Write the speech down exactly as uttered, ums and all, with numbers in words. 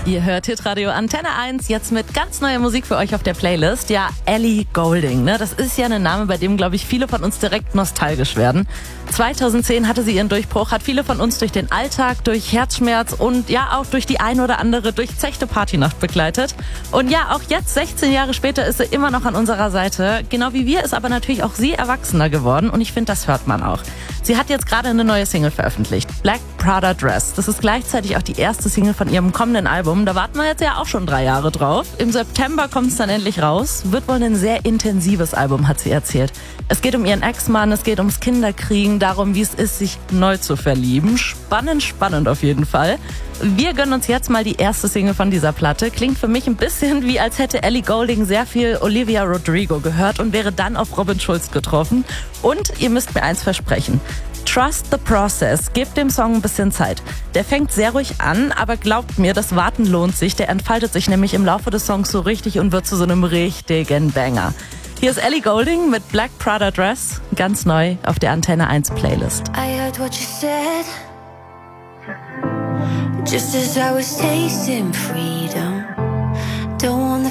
Ihr hört Hitradio Antenne eins, jetzt mit ganz neuer Musik für euch auf der Playlist. Ja, Ellie Goulding, ne? Das ist ja ein Name, bei dem, glaube ich, viele von uns direkt nostalgisch werden. zweitausendzehn hatte sie ihren Durchbruch, hat viele von uns durch den Alltag, durch Herzschmerz und ja auch durch die ein oder andere durchzechte Partynacht begleitet. Und ja, auch jetzt, sechzehn Jahre später, ist sie immer noch an unserer Seite. Genau wie wir ist aber natürlich auch sie erwachsener geworden und ich finde, das hört man auch. Sie hat jetzt gerade eine neue Single veröffentlicht, Black Prada Dress. Das ist gleichzeitig auch die erste Single von ihrem kommenden Album. Da warten wir jetzt ja auch schon drei Jahre drauf. Im September kommt es dann endlich raus. Wird wohl ein sehr intensives Album, hat sie erzählt. Es geht um ihren Ex-Mann, es geht ums Kinderkriegen, darum, wie es ist, sich neu zu verlieben. Spannend, spannend auf jeden Fall. Wir gönnen uns jetzt mal die erste Single von dieser Platte. Klingt für mich ein bisschen wie, als hätte Ellie Goulding sehr viel Olivia Rodrigo gehört und wäre dann auf Robin Schulz getroffen. Und ihr müsst mir eins versprechen. Trust the process. Gebt dem Song ein bisschen Zeit. Der fängt sehr ruhig an, aber glaubt mir, das Warten lohnt sich. Der entfaltet sich nämlich im Laufe des Songs so richtig und wird zu so einem richtigen Banger. Hier ist Ellie Goulding mit Black Prada Dress, ganz neu auf der Antenne eins Playlist. I heard what you said, just as I was tasting freedom. Don't wanna